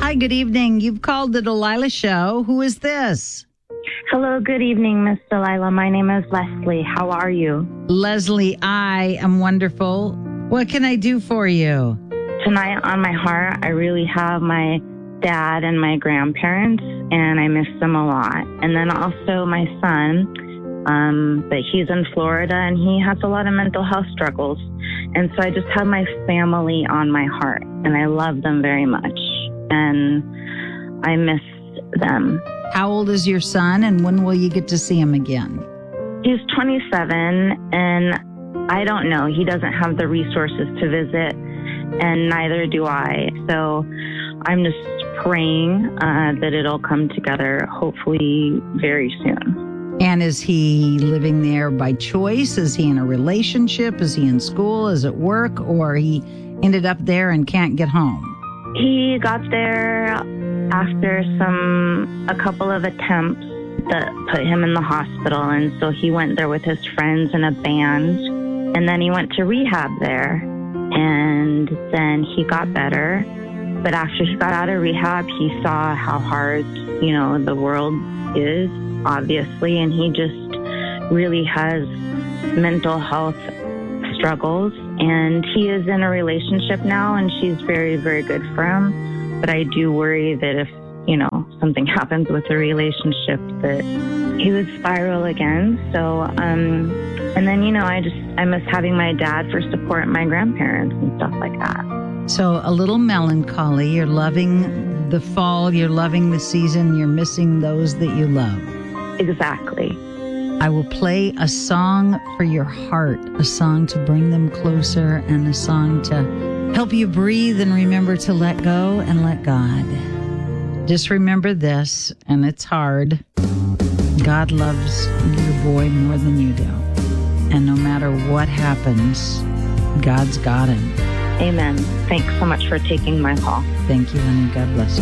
Hi, good evening. You've called the Delilah Show. Who is this? Hello, good evening, Miss Delilah. My name is Leslie. How are you? Leslie, I am wonderful. What can I do for you? Tonight on my heart, I really have my dad and my grandparents, and I miss them a lot. And then also my son, but he's in Florida, and he has a lot of mental health struggles. And so I just have my family on my heart, and I love them very much. And I miss them. How old is your son, and when will you get to see him again? He's 27, and I don't know. He doesn't have the resources to visit, and neither do I. So I'm just praying that it'll come together, hopefully very soon. And is he living there by choice? Is he in a relationship? Is he in school? Is it work? Or he ended up there and can't get home? He got there after a couple of attempts that put him in the hospital. And so he went there with his friends in a band. And then he went to rehab there. And then he got better. But after he got out of rehab, he saw how hard, the world is, obviously. And he just really has mental health struggles. And he is in a relationship now, and she's very, very good for him. But I do worry that if, something happens with the relationship, that he would spiral again. So, and then, I miss having my dad for support and my grandparents and stuff like that. So a little melancholy. You're loving the fall. You're loving the season. You're missing those that you love. Exactly. I will play a song for your heart, a song to bring them closer, and a song to help you breathe and remember to let go and let God. Just remember this, and it's hard. God loves your boy more than you do. And no matter what happens, God's got him. Amen. Thanks so much for taking my call. Thank you, honey. God bless you.